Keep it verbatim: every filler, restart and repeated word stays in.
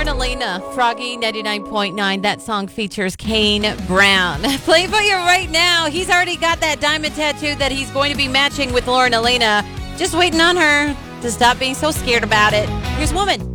Elena, Froggy ninety-nine point nine. That song features Kane Brown. Playing for you right now. He's already got that diamond tattoo that he's going to be matching with Lauren Elena. Just waiting on her to stop being so scared about it. Here's Woman.